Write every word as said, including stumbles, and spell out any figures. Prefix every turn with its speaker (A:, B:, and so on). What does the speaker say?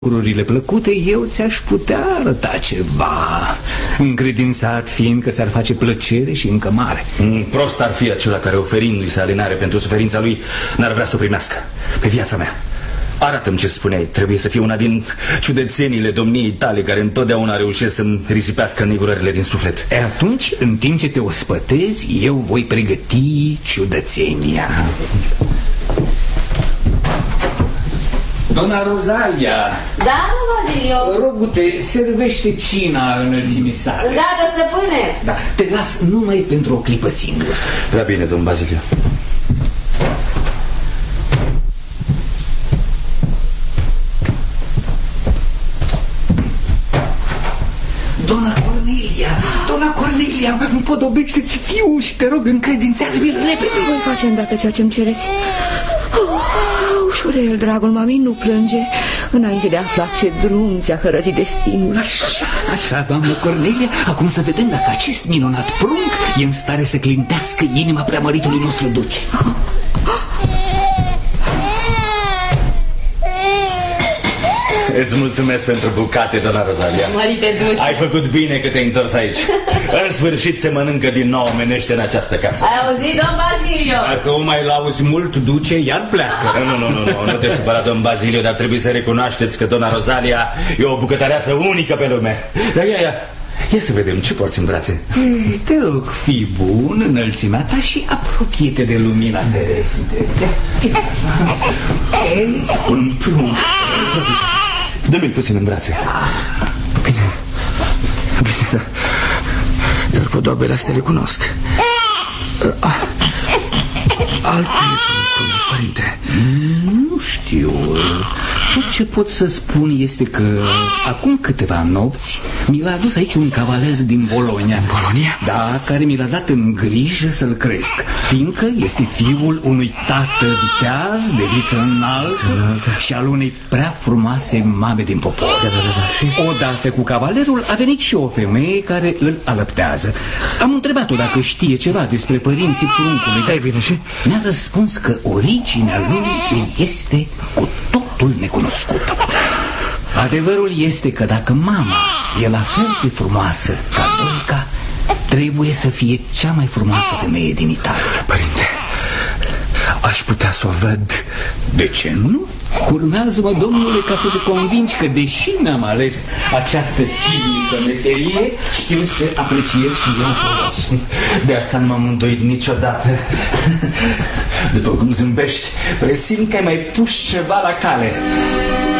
A: lucrurile plăcute, eu ți-aș putea arăta ceva, încredințat fiind că ți-ar face plăcere și încă mare.
B: Prost ar fi acela care, oferindu-i se alinare pentru suferința lui, n-ar vrea să o primească. Pe viața mea, arată-mi ce spuneai. Trebuie să fie una din ciudățenile domniei tale, care întotdeauna reușesc să-mi risipească negurările din suflet.
A: E, atunci, în timp ce te ospătezi, eu voi pregăti ciudățenia. Dona Rozalia.
C: Da, nu, Bazilio.
A: Rogu-te, servește cina înălțimii sale.
C: Da, da, stăpâne.
A: Da, te las numai pentru o clipă singură.
B: Prea bine, domn Bazilio.
A: Dona Cornelia, Dona Cornelia, împodobește-ți fiul și te rog, încredințează-mi repede.
D: Voi face îndată ceea ce-mi cereți. Oh, ușurel, dragul mamei, nu plânge înainte de a afla ce drum ți-a hărăzit destinul.
A: Așa, așa, doamnă Cornelia. Acum să vedem dacă acest minunat prunc e în stare să clintească inima preamăritului nostru duce.
B: Îți mulțumesc pentru bucate, dona Rozalia.
C: Mărite duce.
B: Ai făcut bine că te-ai întors aici. În sfârșit se mănâncă din nou omenește în această casă.
C: Ai auzit, domn Bazilio?
B: Dacă o mai lauzi mult, duce, iar pleacă. Nu, nu, nu, nu, nu te supăra, domn Bazilio, dar trebuie să recunoașteți că dona Rozalia e o bucătăreasă unică pe lume. Dar ia, ia, ia să vedem ce porți în brațe.
A: Te rog, fii bun, înălțimea ta și apropie-te de lumina ferestre.
B: Un prunc. Dă-mi puțin în brațe.
E: Bine, bine, dar, dar podobele astea le cunosc. Altcui, părinte?
A: Nu știu. Tot ce pot să spun este că acum câteva nopți mi l-a adus aici un cavaler din Bologna.
E: Din Bologna?
A: Da, care mi l-a dat în grijă să-l cresc, fiindcă este fiul unui tată viteaz de viță înaltă și al unei prea frumoase mame din popor.
E: Da, da, da, da.
A: Odată cu cavalerul a venit și o femeie care îl alăptează. Am întrebat-o dacă știe ceva despre părinții pruncului.
E: Da, e bine, și?
A: Mi-a răspuns că originea lui este cu totul necunoscută. Adevărul este că dacă mama e la fel de frumoasă ca Doica, trebuie să fie cea mai frumoasă femeie din Italia.
E: Părinte, aș putea să o văd.
A: De ce nu? Urmează-mă, domnule, ca să te convingi că, deși mi-am ales această stilnică meserie, știu să apreciez și eu folos.
B: De asta nu m-am îndoit niciodată. După cum zâmbești, presimt că ai mai pus ceva la cale.